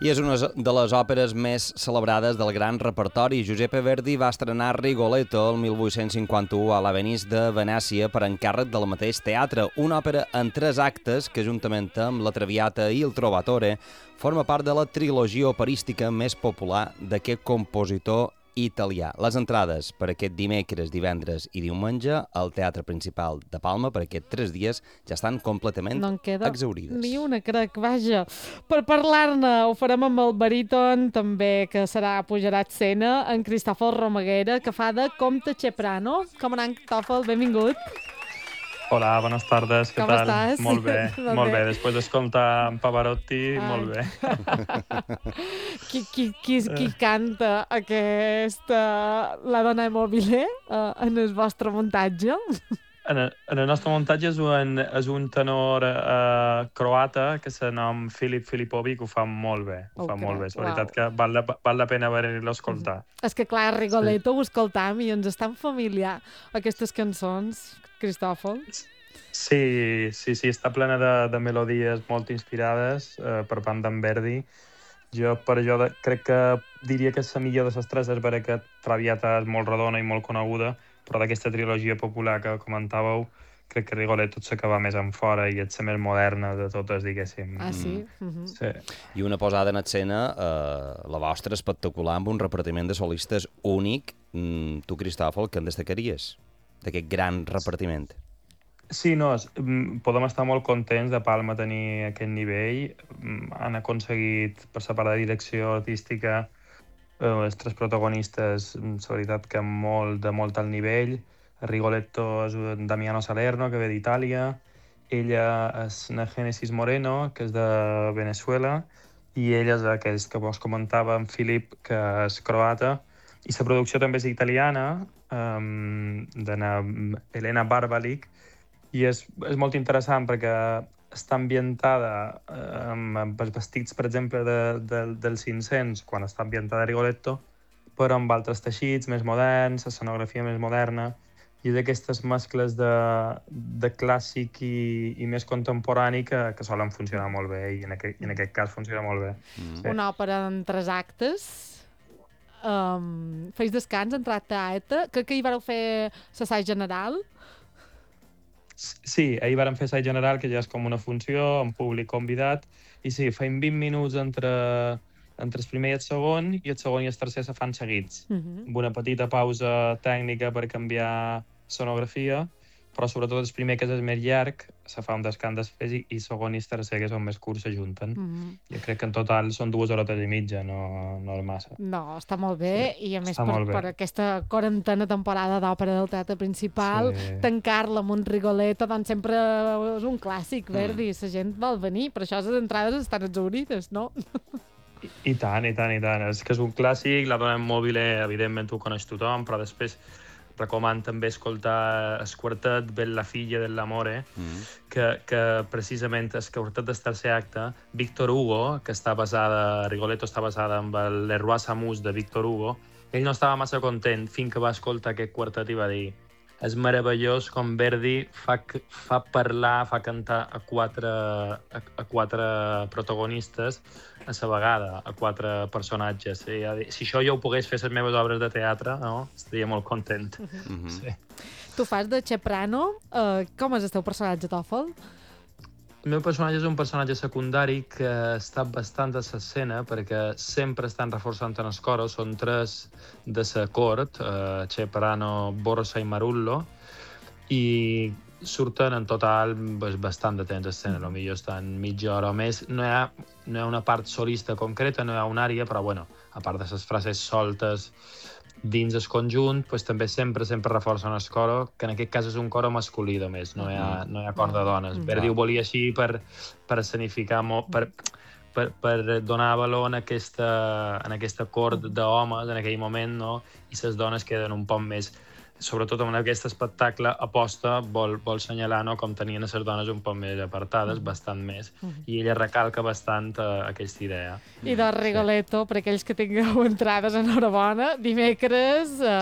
I és una de les òperes més celebrades del gran repertori. Giuseppe Verdi va estrenar Rigoletto el 1851 a la Venise de Venècia per encàrrec del mateix teatre, una òpera en 3 actes que, juntament amb La Traviata i El Trovatore, forma part de la trilogia operística més popular d'aquest compositor italià. Les entrades per aquest dimecres, divendres i diumenge al Teatre Principal de Palma per aquests 3 dies ja estan completament no en queda exhaurides. Ni una, crec, vaja. Per parlar-ne ho farem amb el baríton, també, que pujarà a escena, en Cristòfol Romaguera, que fa de Comte Ceprano. Com anant, Cristòfol? Benvingut. Hola, bones tardes, què Com tal? estàs? Molt bé, molt bé. Després d'escoltar en Pavarotti, molt bé. Qui canta la dona mobile en el vostre muntatge? En el nostre muntatge és un tenor croata que se nom Filip Filipovic, ho fa molt bé. És veritat que val la pena venir-lo a escoltar. És que, clar, Rigoletto ho escoltam i ens estan familiar aquestes cançons, Cristòfol. Sí, està plena de melodies molt inspirades per part d'en Verdi. Jo crec que diria que la millor de les 3 és vera que Traviata és molt redona i molt coneguda, però d'aquesta trilogia popular que comentàveu, crec que Rigoletto és la que va més en fora i és la més moderna de totes, diguéssim. Ah, sí? Sí. I una posada en escena, la vostra, espectacular, amb un repartiment de solistes únic. Tu, Cristòfol, què en destacaries d'aquest gran repartiment? Sí, podem estar molt contents de Palma tenir aquest nivell. Han aconseguit, per la part de direcció artística, els 3 protagonistes, la veritat que de molt alt nivell. Rigoletto és un Damiano Salerno, que ve d'Itàlia. Ella és una Génesis Moreno, que és de Venezuela. I ell és aquell que vos comentava, en Filip, que és croata. I la producció també és italiana, d'una Elena Barbalic. I és molt interessant perquè està ambientada amb els vestits, per exemple, del 500, quan està ambientada a Rigoletto, però amb altres teixits més moderns, escenografia més moderna, i d'aquestes mescles de clàssic i més contemporani que solen funcionar molt bé, i en aquest cas funciona molt bé. Sí. Una òpera en 3 actes. Feis descans, entracte acte. Crec que hi vareu fer l'assaig general. Sí, ahir vàrem fer assaig general, que ja és com una funció, amb públic convidat, i sí, feim 20 minuts entre el primer i el segon i el tercer se fan seguits, amb una petita pausa tècnica per canviar sonografia, però sobretot el primer, que és el més llarg, se fa un descans després, i segon i el tercer, que són més curts, s'ajunten. Jo crec que en total són 2 hores i mitja, no és massa. No, està molt bé, sí, i a més per aquesta 40a temporada d'òpera del Teatre Principal, tancar-la amb un Rigoletto, doncs sempre és un clàssic, Verdi, la gent vol venir, per això les entrades estan exhaurides, no? I tant. És que és un clàssic, la dona mobile, evidentment ho coneix tothom, però després recomano també escoltar el quartet Bella Figlia dell'Amore, que precisament el quartet del tercer acte, Victor Hugo, que Rigoletto està basada en el Le Roi Samus de Victor Hugo, ell no estava massa content fins que va escoltar aquest quartet i va dir: és meravellós com Verdi fa parlar, fa cantar a 4 protagonistes a la vegada, a 4 personatges. Si això jo ho pogués fer a les meves obres de teatre, no? Estaria molt content. Sí. Tu fas de Ceprano. Com és el teu personatge, Tòfol? El meu personatge és un personatge secundari que està bastant a l'escena perquè sempre estan reforçant en el coro. Són 3 de la cort, Ceprano, Borsa i Marullo, i surten en total bastant de temps a escena, potser estan mitja hora o més. No hi ha una part solista concreta, no hi ha una àrea, però bueno, a part de les frases soltes dins el conjunt, també sempre reforcen el coro, que en aquest cas és un coro masculí només, no hi ha cor de dones. Verdi ho volia així per escenificar molt, per donar valor en aquesta cort d'homes en aquell moment, no? I les dones queden un poc més, sobretot en aquest espectacle, aposta, vol assenyalar, no?, com tenien les dones un poc més apartades, bastant més, i ella recalca bastant aquesta idea. I de Rigoletto, per aquells que tingueu entrades, enhorabona, dimecres